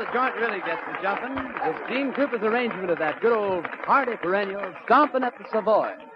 the joint really gets to jumping is Gene Krupa's arrangement of that good old hearty perennial, Stompin' at the Savoy.